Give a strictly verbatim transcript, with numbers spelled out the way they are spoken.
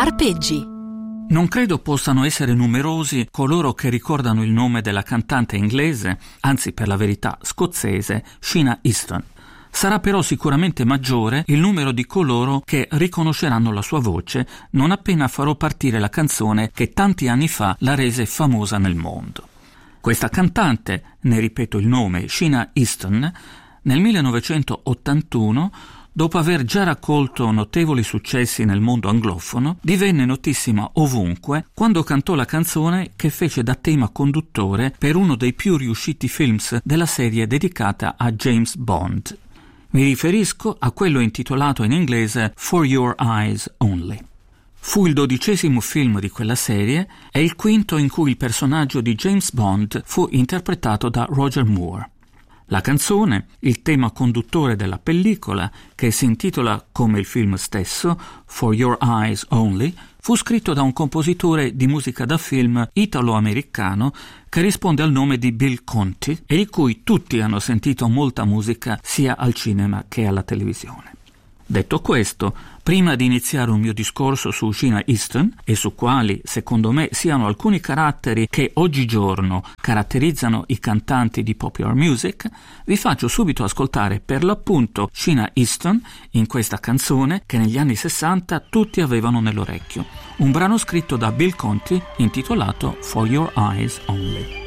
Arpeggi. Non credo possano essere numerosi coloro che ricordano il nome della cantante inglese, anzi per la verità scozzese, Sheena Easton. Sarà però sicuramente maggiore il numero di coloro che riconosceranno la sua voce non appena farò partire la canzone che tanti anni fa la rese famosa nel mondo. Questa cantante, ne ripeto il nome, Sheena Easton, nel millenovecentottantuno, dopo aver già raccolto notevoli successi nel mondo anglofono, divenne notissima ovunque quando cantò la canzone che fece da tema conduttore per uno dei più riusciti films della serie dedicata a James Bond. Mi riferisco a quello intitolato in inglese For Your Eyes Only. Fu il dodicesimo film di quella serie e il quinto in cui il personaggio di James Bond fu interpretato da Roger Moore. La canzone, il tema conduttore della pellicola, che si intitola come il film stesso, For Your Eyes Only, fu scritto da un compositore di musica da film italo-americano che risponde al nome di Bill Conti e di cui tutti hanno sentito molta musica sia al cinema che alla televisione. Detto questo, prima di iniziare un mio discorso su Sheena Easton e su quali, secondo me, siano alcuni caratteri che oggigiorno caratterizzano i cantanti di popular music, vi faccio subito ascoltare per l'appunto Sheena Easton in questa canzone che negli anni sessanta tutti avevano nell'orecchio, un brano scritto da Bill Conti intitolato For Your Eyes Only.